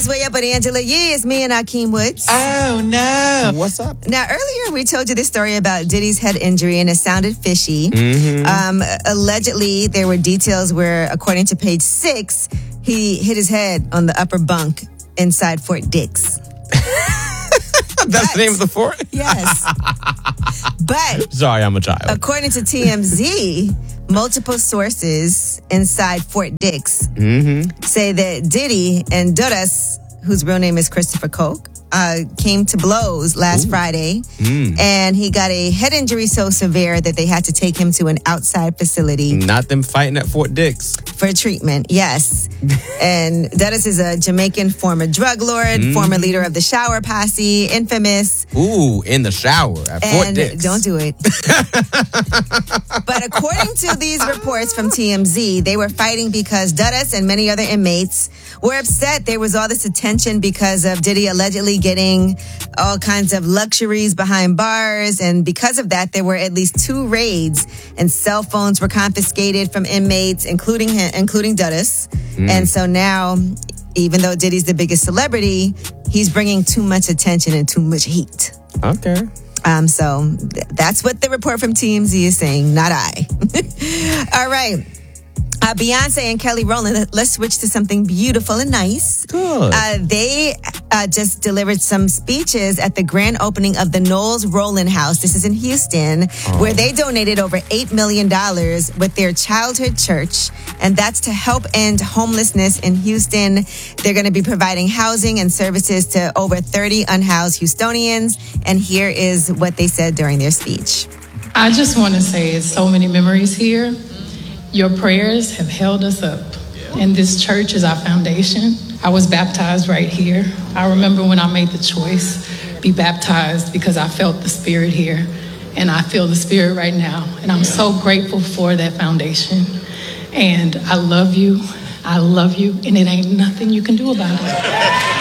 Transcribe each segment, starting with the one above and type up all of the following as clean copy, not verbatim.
It's Way Up with Angela Yee. It's me and Akeem Woods. Oh, no. What's up? Now, earlier we told you this story about Diddy's head injury, and it sounded fishy. Allegedly, there were details where, according to Page 6, he hit his head on the upper bunk inside Fort Dix. That's the name of the fort? Yes. But sorry, I'm a child. According to TMZ, multiple sources inside Fort Dix say that Diddy and Duras, whose real name is Christopher Koch, came to blows last Friday, and he got a head injury so severe that they had to take him to an outside facility. Not them fighting at Fort Dix. For treatment, yes. And Duras is a Jamaican former drug lord, former leader of the Shower Posse, infamous. Ooh, in the shower at Fort Dix. Don't do it. But according to these reports from TMZ, they were fighting because Duras and many other inmates were upset there was all this attention because of Diddy allegedly getting all kinds of luxuries behind bars. And because of that, there were at least 2 raids and cell phones were confiscated from inmates, including Duras. And so now, even though Diddy's the biggest celebrity, he's bringing too much attention and too much heat. Okay. So that's what the report from TMZ is saying, not I. All right. Beyonce and Kelly Rowland, let's switch to something beautiful and nice. Good. They just delivered some speeches at the grand opening of the Knowles Rowland House. This is in Houston, where they donated over $8 million with their childhood church. And that's to help end homelessness in Houston. They're going to be providing housing and services to over 30 unhoused Houstonians. And here is what they said during their speech. I just want to say it's so many memories here. Your prayers have held us up, and this church is our foundation. I was baptized right here. I remember when I made the choice, be baptized, because I felt the Spirit here, and I feel the Spirit right now. And I'm so grateful for that foundation. And I love you, and it ain't nothing you can do about it.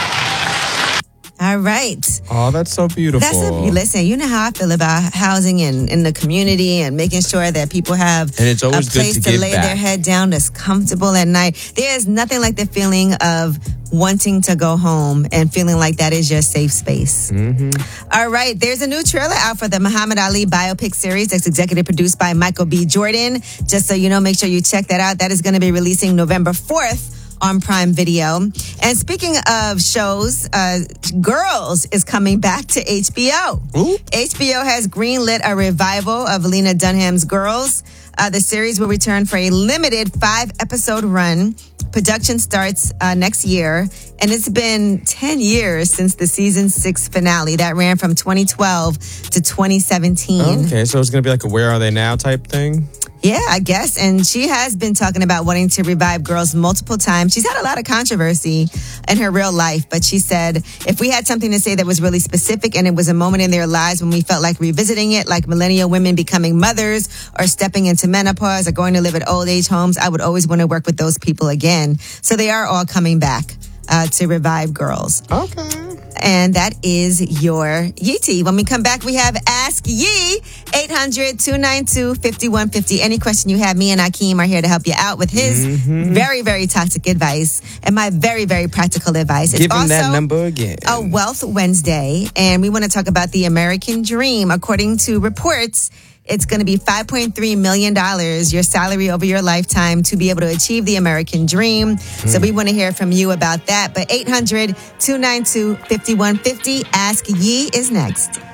All right. Oh, that's so beautiful. Listen, you know how I feel about housing in the community and making sure that people have and it's always a place good to give lay back. their head down that's comfortable at night. There is nothing like the feeling of wanting to go home and feeling like that is your safe space. All right. There's a new trailer out for the Muhammad Ali biopic series that's executive produced by Michael B. Jordan. Just so you know, make sure you check that out. That is going to be releasing November 4th. On Prime Video. And speaking of shows, Girls is coming back to HBO. Ooh. HBO has greenlit a revival of Lena Dunham's Girls. The series will return for a limited 5-episode run. Production starts next year, and it's been 10 years since the season 6 finale that ran from 2012 to 2017. Okay, so it's going to be like a Where Are They Now type thing? Yeah, I guess. And she has been talking about wanting to revive Girls multiple times. She's had a lot of controversy in her real life, but she said if we had something to say that was really specific and it was a moment in their lives when we felt like revisiting it, like millennial women becoming mothers or stepping into menopause or going to live at old age homes, I would always want to work with those people again. So they are all coming back to revive Girls. Okay. And that is your Yee. When we come back, we have Ask Yee, 800-292-5150. Any question you have, me and Akeem are here to help you out with his very, very toxic advice and my very, very practical advice. It's Give him also that number again. a Wealth Wednesday, and we want to talk about the American Dream. According to reports, it's going to be $5.3 million, your salary over your lifetime, to be able to achieve the American dream. So we want to hear from you about that. But 800-292-5150. Ask Yee is next.